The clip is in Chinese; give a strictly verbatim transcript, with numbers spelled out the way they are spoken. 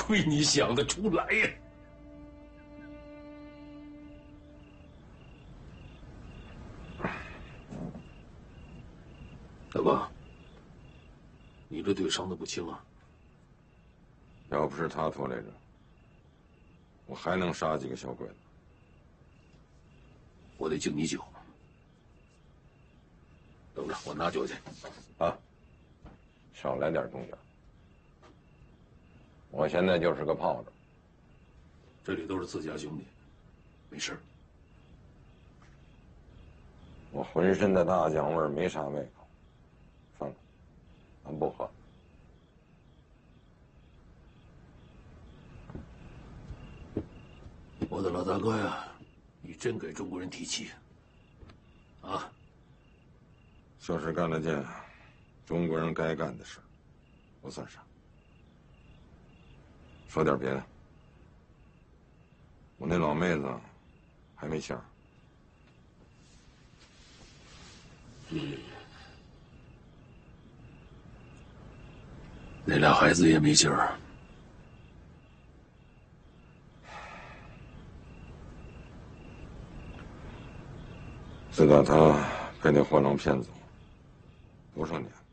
亏你想得出来呀！大哥，你这队伤得不轻啊！ 要不是他拖累着，我还能杀几个小鬼子。 我得敬你酒。等着，我拿酒去。 啊，少来点动静。我现在就是个炮仗。 这里都是自家兄弟，没事。 我浑身的大酱味儿没啥胃口，算了，咱不喝。 我的老大哥呀，你真给中国人提气啊！ 就是干了件中国人该干的事，不算啥。说点别的，我那老妹子还没信儿。 嗯，那俩孩子也没信儿。 自打他被那货郎骗走，多少年了？